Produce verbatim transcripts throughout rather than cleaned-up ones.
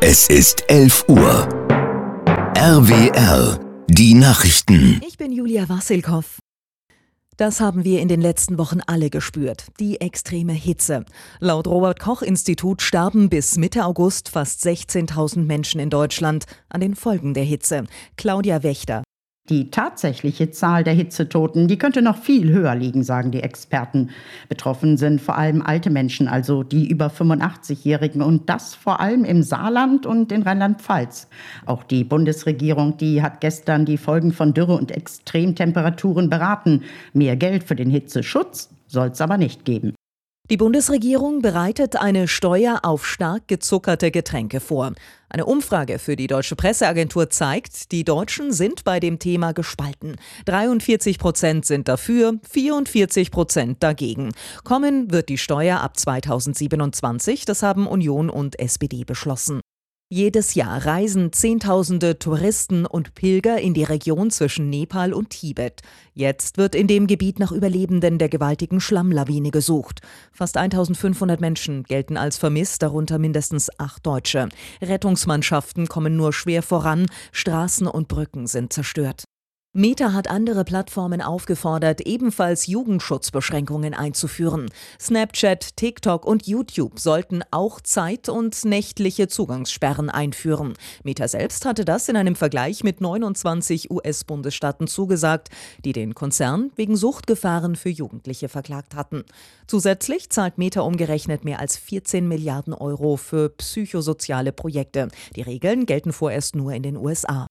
Es ist elf Uhr. R W R, die Nachrichten. Ich bin Julia Wassilkow. Das haben wir in den letzten Wochen alle gespürt, die extreme Hitze. Laut Robert-Koch-Institut starben bis Mitte August fast sechzehntausend Menschen in Deutschland an den Folgen der Hitze. Claudia Wächter. Die tatsächliche Zahl der Hitzetoten, die könnte noch viel höher liegen, sagen die Experten. Betroffen sind vor allem alte Menschen, also die über fünfundachtzigjährigen, und das vor allem im Saarland und in Rheinland-Pfalz. Auch die Bundesregierung, die hat gestern die Folgen von Dürre und Extremtemperaturen beraten. Mehr Geld für den Hitzeschutz soll es aber nicht geben. Die Bundesregierung bereitet eine Steuer auf stark gezuckerte Getränke vor. Eine Umfrage für die Deutsche Presseagentur zeigt, die Deutschen sind bei dem Thema gespalten. dreiundvierzig Prozent sind dafür, vierundvierzig Prozent dagegen. Kommen wird die Steuer ab zweitausendsiebenundzwanzig, das haben Union und S P D beschlossen. Jedes Jahr reisen Zehntausende Touristen und Pilger in die Region zwischen Nepal und Tibet. Jetzt wird in dem Gebiet nach Überlebenden der gewaltigen Schlammlawine gesucht. Fast eintausendfünfhundert Menschen gelten als vermisst, darunter mindestens acht Deutsche. Rettungsmannschaften kommen nur schwer voran, Straßen und Brücken sind zerstört. Meta hat andere Plattformen aufgefordert, ebenfalls Jugendschutzbeschränkungen einzuführen. Snapchat, TikTok und YouTube sollten auch zeit- und nächtliche Zugangssperren einführen. Meta selbst hatte das in einem Vergleich mit neunundzwanzig U S-Bundesstaaten zugesagt, die den Konzern wegen Suchtgefahren für Jugendliche verklagt hatten. Zusätzlich zahlt Meta umgerechnet mehr als vierzehn Milliarden Euro für psychosoziale Projekte. Die Regeln gelten vorerst nur in den U S A.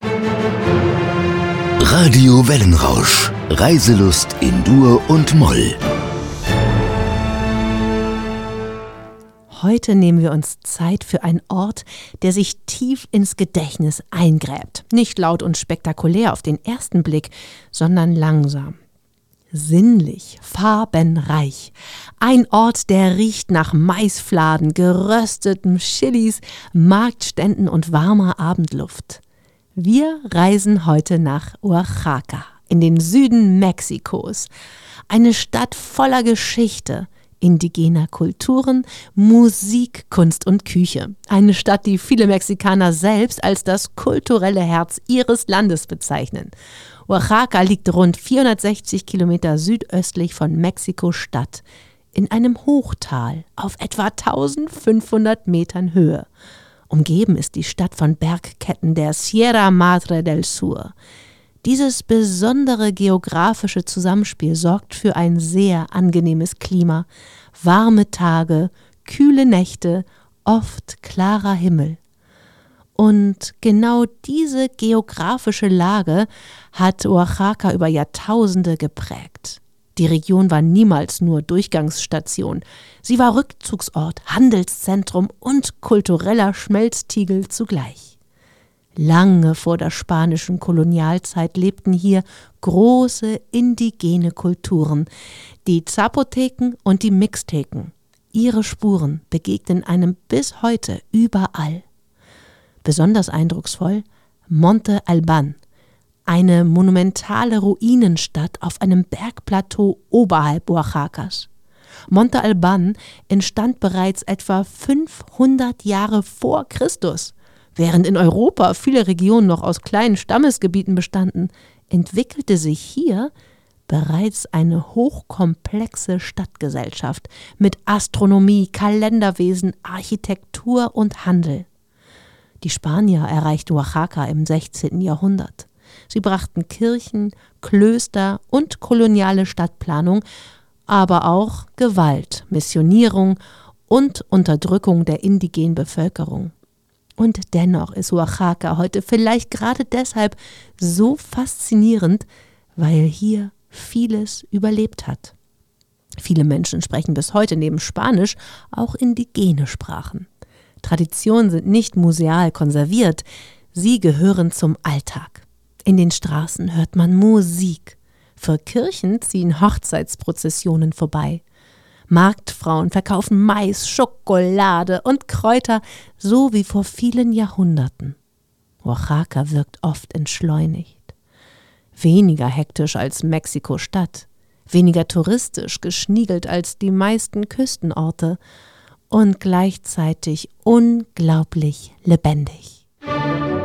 Radio Wellenrausch. Reiselust in Dur und Moll. Heute nehmen wir uns Zeit für einen Ort, der sich tief ins Gedächtnis eingräbt. Nicht laut und spektakulär auf den ersten Blick, sondern langsam. Sinnlich, farbenreich. Ein Ort, der riecht nach Maisfladen, geröstetem Chilis, Marktständen und warmer Abendluft. Wir reisen heute nach Oaxaca, in den Süden Mexikos. Eine Stadt voller Geschichte, indigener Kulturen, Musik, Kunst und Küche. Eine Stadt, die viele Mexikaner selbst als das kulturelle Herz ihres Landes bezeichnen. Oaxaca liegt rund vierhundertsechzig Kilometer südöstlich von Mexiko-Stadt, in einem Hochtal auf etwa eintausendfünfhundert Metern Höhe. Umgeben ist die Stadt von Bergketten der Sierra Madre del Sur. Dieses besondere geografische Zusammenspiel sorgt für ein sehr angenehmes Klima, warme Tage, kühle Nächte, oft klarer Himmel. Und genau diese geografische Lage hat Oaxaca über Jahrtausende geprägt. Die Region war niemals nur Durchgangsstation. Sie war Rückzugsort, Handelszentrum und kultureller Schmelztiegel zugleich. Lange vor der spanischen Kolonialzeit lebten hier große indigene Kulturen, die Zapoteken und die Mixteken. Ihre Spuren begegnen einem bis heute überall. Besonders eindrucksvoll Monte Albán. Eine monumentale Ruinenstadt auf einem Bergplateau oberhalb Oaxacas. Monte Albán entstand bereits etwa fünfhundert Jahre vor Christus. Während in Europa viele Regionen noch aus kleinen Stammesgebieten bestanden, entwickelte sich hier bereits eine hochkomplexe Stadtgesellschaft mit Astronomie, Kalenderwesen, Architektur und Handel. Die Spanier erreichten Oaxaca im sechzehnten Jahrhundert. Sie brachten Kirchen, Klöster und koloniale Stadtplanung, aber auch Gewalt, Missionierung und Unterdrückung der indigenen Bevölkerung. Und dennoch ist Oaxaca heute vielleicht gerade deshalb so faszinierend, weil hier vieles überlebt hat. Viele Menschen sprechen bis heute neben Spanisch auch indigene Sprachen. Traditionen sind nicht museal konserviert, sie gehören zum Alltag. In den Straßen hört man Musik. Vor Kirchen ziehen Hochzeitsprozessionen vorbei. Marktfrauen verkaufen Mais, Schokolade und Kräuter, so wie vor vielen Jahrhunderten. Oaxaca wirkt oft entschleunigt. Weniger hektisch als Mexiko-Stadt, weniger touristisch geschniegelt als die meisten Küstenorte und gleichzeitig unglaublich lebendig.